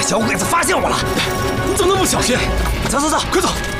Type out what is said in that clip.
小鬼子发现我了， 你怎么那么不小心？ 走走走， 快走！